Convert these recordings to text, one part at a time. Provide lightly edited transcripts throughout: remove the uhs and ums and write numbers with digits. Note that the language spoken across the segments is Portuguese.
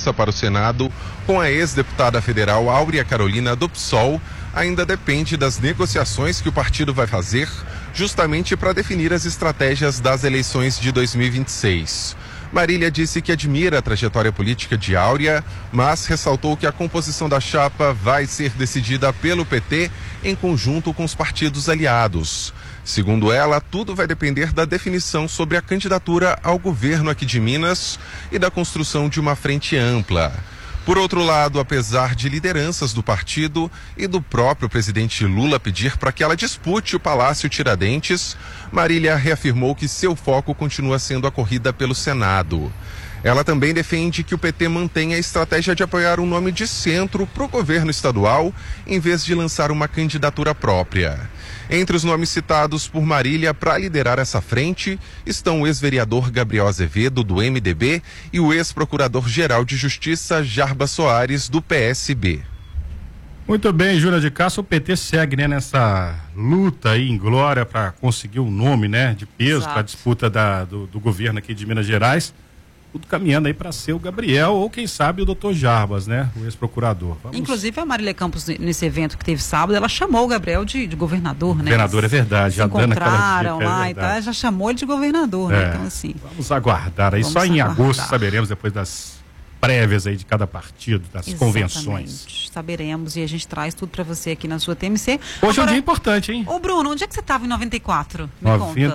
Justiça para o Senado com a ex-deputada federal Áurea Carolina do PSOL ainda depende das negociações que o partido vai fazer justamente para definir as estratégias das eleições de 2026. Marília disse que admira a trajetória política de Áurea, mas ressaltou que a composição da chapa vai ser decidida pelo PT em conjunto com os partidos aliados. Segundo ela, tudo vai depender da definição sobre a candidatura ao governo aqui de Minas e da construção de uma frente ampla. Por outro lado, apesar de lideranças do partido e do próprio presidente Lula pedir para que ela dispute o Palácio Tiradentes, Marília reafirmou que seu foco continua sendo a corrida pelo Senado. Ela também defende que o PT mantenha a estratégia de apoiar um nome de centro para o governo estadual, em vez de lançar uma candidatura própria. Entre os nomes citados por Marília para liderar essa frente estão o ex-vereador Gabriel Azevedo, do MDB, e o ex-procurador-geral de Justiça, Jarbas Soares, do PSB. Muito bem, Júlia de Castro, o PT segue, né, nessa luta aí em glória para conseguir um nome, né, de peso para a disputa do governo aqui de Minas Gerais. Tudo caminhando aí para ser o Gabriel ou quem sabe o doutor Jarbas, né? O ex-procurador. Inclusive a Marília Campos, nesse evento que teve sábado, ela chamou o Gabriel de governador, né? Governador, é verdade. Se encontraram lá e tal, já chamou ele de governador, né? Então assim. Vamos aguardar aí, só em agosto saberemos, depois das prévias aí de cada partido, das convenções. Saberemos e a gente traz tudo para você aqui na sua TMC. Hoje é um dia importante, hein? Ô Bruno, onde é que você estava em 94? Me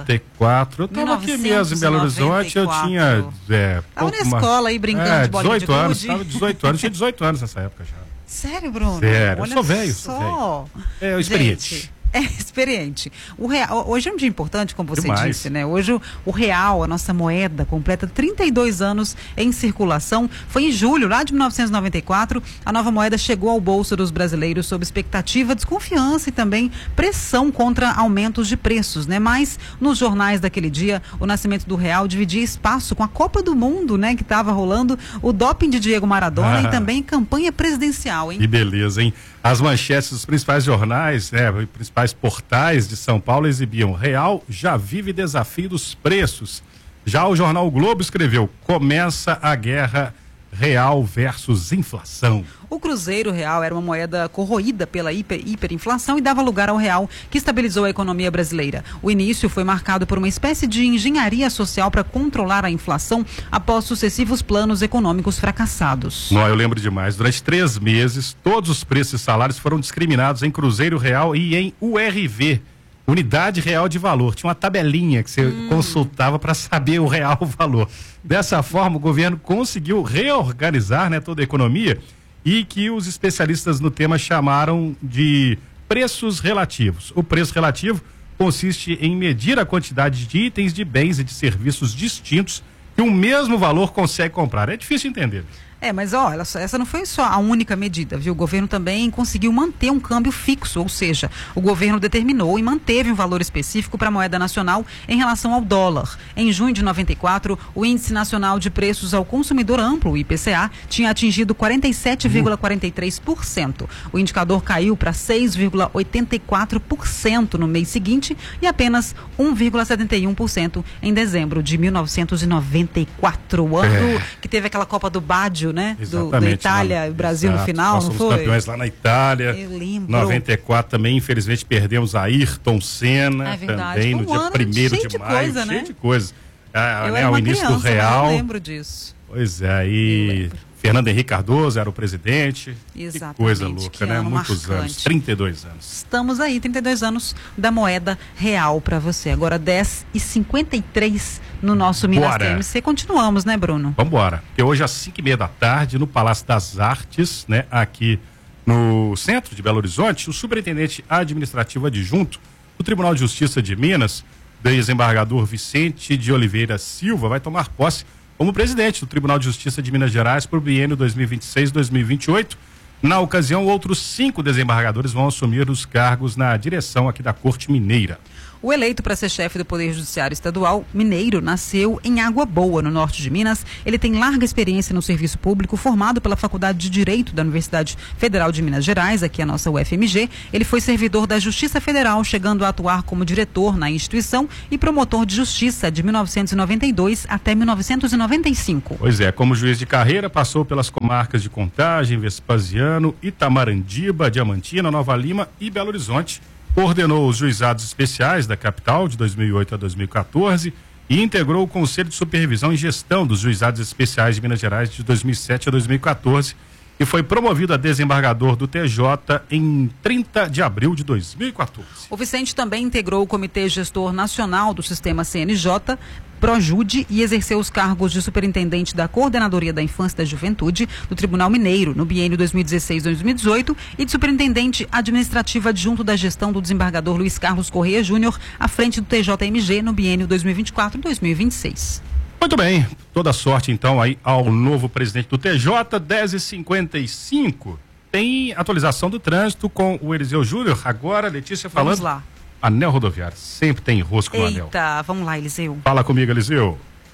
94, conta. Eu estava aqui mesmo em Belo Horizonte, eu tinha... Estava na escola aí brincando de bolinha de gude. 18 anos, estava 18 anos, tinha 18 anos nessa época já. Sério, Bruno? Sério, olha, eu sou velho, experiente. Gente, experiente. Hoje é um dia importante, como você disse, né? Hoje o real, a nossa moeda, completa 32 anos em circulação. Foi em julho, lá de 1994, a nova moeda chegou ao bolso dos brasileiros sob expectativa, desconfiança e também pressão contra aumentos de preços, né? Mas nos jornais daquele dia, o nascimento do real dividia espaço com a Copa do Mundo, né? Que estava rolando, o doping de Diego Maradona e também campanha presidencial, hein? Que beleza, hein? As manchetes dos principais jornais, principais portais de São Paulo exibiam: real já vive desafio dos preços. Já o jornal O Globo escreveu: começa a guerra real versus inflação. O cruzeiro real era uma moeda corroída pela hiperinflação e dava lugar ao real, que estabilizou a economia brasileira. O início foi marcado por uma espécie de engenharia social para controlar a inflação após sucessivos planos econômicos fracassados. Eu lembro demais. Durante 3 meses, todos os preços e salários foram discriminados em cruzeiro real e em URV, unidade real de valor. Tinha uma tabelinha que você consultava para saber o real valor. Dessa forma, o governo conseguiu reorganizar, né, toda a economia, e que os especialistas no tema chamaram de preços relativos. O preço relativo consiste em medir a quantidade de itens, de bens e de serviços distintos que o mesmo valor consegue comprar. É difícil entender. Mas essa não foi só a única medida, viu? O governo também conseguiu manter um câmbio fixo, ou seja, o governo determinou e manteve um valor específico para a moeda nacional em relação ao dólar. Em junho de 94, o Índice Nacional de Preços ao Consumidor Amplo, o IPCA, tinha atingido 47,43%. O indicador caiu para 6,84% no mês seguinte e apenas 1,71% em dezembro de 1994, o ano que teve aquela Copa do Baggio, né? Da Itália e Brasil no final, nós não fomos foi? Campeões lá na Itália. Eu lembro. 94 também, infelizmente, perdemos a Ayrton Senna, também no dia 1º de maio. Coisa, né? Cheio de coisa. Eu era uma o início criança, do Real. Eu lembro disso. Pois é, e Fernando Henrique Cardoso era o presidente. Exatamente. Que coisa louca, né? Muitos anos, 32 anos. Estamos aí, 32 anos da moeda real para você. Agora 10h53 no nosso Minas TMC. Continuamos, né, Bruno? Vambora. Porque hoje às 5h30 da tarde, no Palácio das Artes, né, aqui no centro de Belo Horizonte, o superintendente administrativo adjunto do Tribunal de Justiça de Minas, desembargador Vicente de Oliveira Silva, vai tomar posse como presidente do Tribunal de Justiça de Minas Gerais por biênio 2026-2028. Na ocasião, outros 5 desembargadores vão assumir os cargos na direção aqui da Corte Mineira. O eleito para ser chefe do Poder Judiciário Estadual mineiro nasceu em Água Boa, no norte de Minas. Ele tem larga experiência no serviço público, formado pela Faculdade de Direito da Universidade Federal de Minas Gerais, aqui a nossa UFMG. Ele foi servidor da Justiça Federal, chegando a atuar como diretor na instituição e promotor de justiça de 1992 até 1995. Pois é, como juiz de carreira, passou pelas comarcas de Contagem, Vespasiano, Itamarandiba, Diamantina, Nova Lima e Belo Horizonte. Coordenou os juizados especiais da capital de 2008 a 2014 e integrou o Conselho de Supervisão e Gestão dos Juizados Especiais de Minas Gerais de 2007 a 2014 e foi promovido a desembargador do TJ em 30 de abril de 2014. O Vicente também integrou o Comitê Gestor Nacional do Sistema CNJ, Projude, e exerceu os cargos de superintendente da Coordenadoria da Infância e da Juventude do Tribunal Mineiro, no biênio 2016-2018, e de superintendente administrativo adjunto da gestão do desembargador Luiz Carlos Correia Júnior, à frente do TJMG, no biênio 2024-2026. Muito bem, toda sorte então aí ao novo presidente do TJ. 10h55. Tem atualização do trânsito com o Eliseu Júnior. Agora, Letícia falando. Vamos lá. Anel rodoviário, sempre tem rosco no anel. Eita, vamos lá, Eliseu. Fala comigo, Eliseu.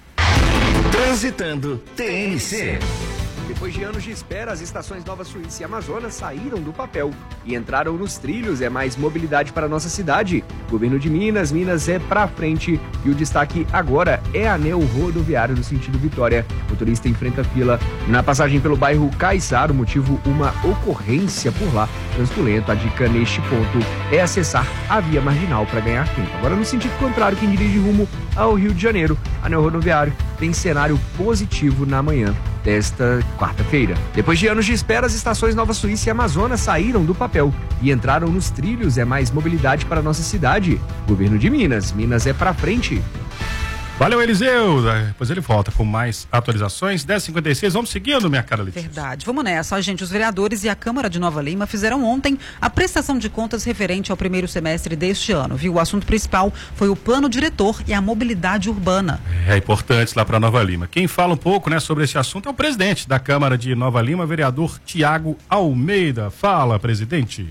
Transitando TNC. Depois de anos de espera, as estações Nova Suíça e Amazonas saíram do papel e entraram nos trilhos. É mais mobilidade para a nossa cidade. Governo de Minas, Minas é pra frente. E o destaque agora é anel rodoviário no sentido Vitória. O motorista enfrenta fila na passagem pelo bairro Caiçara. O motivo, uma ocorrência por lá. Trânsito lento. A dica neste ponto é acessar a via marginal para ganhar tempo. Agora, no sentido contrário, quem dirige rumo ao Rio de Janeiro, anel rodoviário tem cenário positivo na manhã desta quarta-feira. Depois de anos de espera, as estações Nova Suíça e Amazonas saíram do papel e entraram nos trilhos. É mais mobilidade para a nossa cidade. Governo de Minas, Minas é pra frente. Valeu, Eliseu. Depois ele volta com mais atualizações. 10h56, vamos seguindo, minha cara, Letícia. Verdade. Vamos nessa, gente. Os vereadores e a Câmara de Nova Lima fizeram ontem a prestação de contas referente ao primeiro semestre deste ano, viu? O assunto principal foi o plano diretor e a mobilidade urbana. É importante lá para Nova Lima. Quem fala um pouco, né, sobre esse assunto é o presidente da Câmara de Nova Lima, vereador Tiago Almeida. Fala, presidente.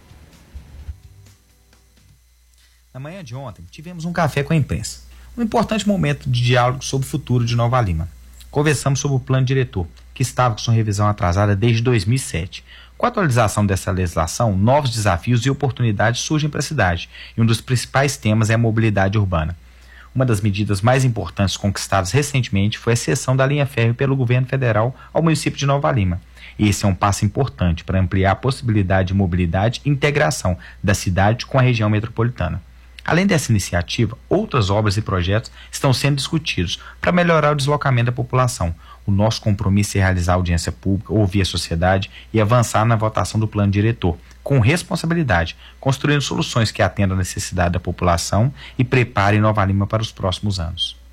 Na manhã de ontem, tivemos um café com a imprensa. Um importante momento de diálogo sobre o futuro de Nova Lima. Conversamos sobre o plano diretor, que estava com sua revisão atrasada desde 2007. Com a atualização dessa legislação, novos desafios e oportunidades surgem para a cidade, e um dos principais temas é a mobilidade urbana. Uma das medidas mais importantes conquistadas recentemente foi a cessão da linha férrea pelo governo federal ao município de Nova Lima. Esse é um passo importante para ampliar a possibilidade de mobilidade e integração da cidade com a região metropolitana. Além dessa iniciativa, outras obras e projetos estão sendo discutidos para melhorar o deslocamento da população. O nosso compromisso é realizar audiência pública, ouvir a sociedade e avançar na votação do plano diretor, com responsabilidade, construindo soluções que atendam a necessidade da população e preparem Nova Lima para os próximos anos.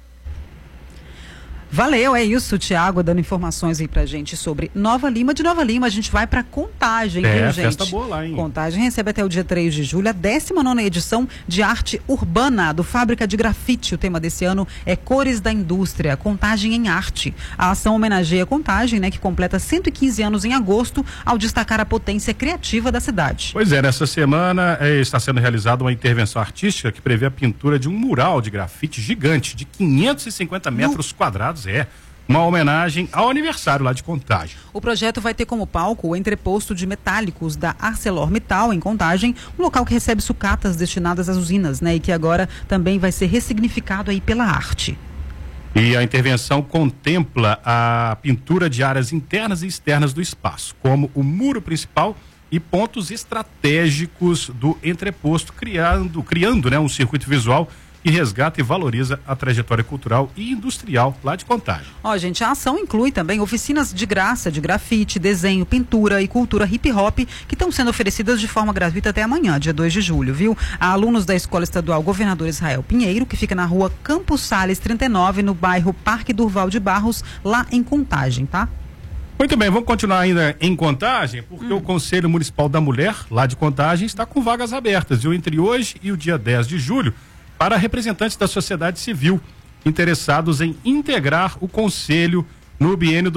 Valeu, é isso, Tiago, dando informações aí pra gente sobre Nova Lima. De Nova Lima a gente vai pra Contagem, viu, gente? Festa boa lá, hein? Contagem recebe até o dia 3 de julho a 19ª edição de arte urbana do Fábrica de Grafite. O tema desse ano é Cores da Indústria, Contagem em Arte. A ação homenageia Contagem, né, que completa 115 anos em agosto, ao destacar a potência criativa da cidade. Pois é, nessa semana está sendo realizada uma intervenção artística que prevê a pintura de um mural de grafite gigante de 550 metros quadrados. É uma homenagem ao aniversário lá de Contagem. O projeto vai ter como palco o entreposto de metálicos da ArcelorMittal em Contagem, um local que recebe sucatas destinadas às usinas, né, e que agora também vai ser ressignificado aí pela arte. E a intervenção contempla a pintura de áreas internas e externas do espaço, como o muro principal e pontos estratégicos do entreposto, criando, né, um circuito visual que resgata e valoriza a trajetória cultural e industrial lá de Contagem. Ó, gente, a ação inclui também oficinas de graça de grafite, desenho, pintura e cultura hip hop que estão sendo oferecidas de forma gratuita até amanhã, dia 2 de julho, viu? Há alunos da Escola Estadual Governador Israel Pinheiro, que fica na rua Campos Sales 39, no bairro Parque Durval de Barros, lá em Contagem, tá? Muito bem, vamos continuar ainda em Contagem, porque o Conselho Municipal da Mulher, lá de Contagem, está com vagas abertas, viu? Entre hoje e o dia 10 de julho, para representantes da sociedade civil interessados em integrar o Conselho no biênio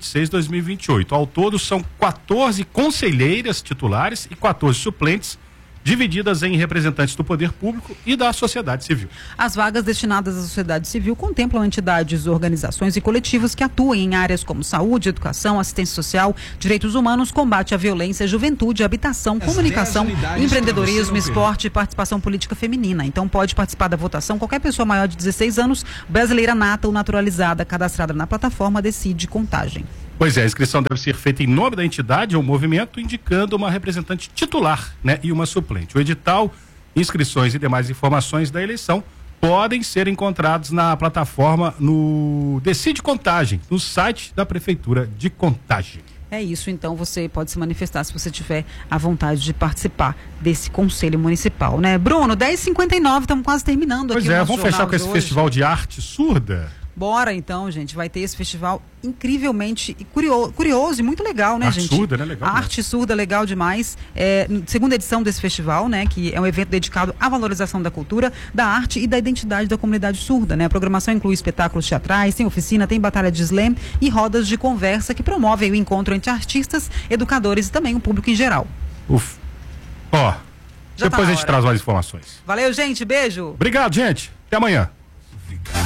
2026-2028. Ao todo, são 14 conselheiras titulares e 14 suplentes divididas em representantes do poder público e da sociedade civil. As vagas destinadas à sociedade civil contemplam entidades, organizações e coletivos que atuem em áreas como saúde, educação, assistência social, direitos humanos, combate à violência, juventude, habitação, comunicação, empreendedorismo, esporte e participação política feminina. Então pode participar da votação qualquer pessoa maior de 16 anos, brasileira nata ou naturalizada, cadastrada na plataforma Decide Contagem. Pois é, a inscrição deve ser feita em nome da entidade ou movimento, indicando uma representante titular, né, e uma suplente. O edital, inscrições e demais informações da eleição podem ser encontrados na plataforma no Decide Contagem, no site da Prefeitura de Contagem. É isso, então você pode se manifestar se você tiver a vontade de participar desse Conselho Municipal, né? Bruno, 10h59, estamos quase terminando aqui o nosso vamos fechar com esse hoje. Festival de arte surda? Bora então, gente, vai ter esse festival incrivelmente curioso e muito legal, né, arte gente? Surda, né? Legal. Arte surda, legal demais. Segunda edição desse festival, né, que é um evento dedicado à valorização da cultura, da arte e da identidade da comunidade surda, né? A programação inclui espetáculos teatrais, tem oficina, tem batalha de slam e rodas de conversa que promovem o encontro entre artistas, educadores e também o público em geral. Ó, depois a gente traz mais informações. Valeu, gente, beijo. Obrigado, gente. Até amanhã.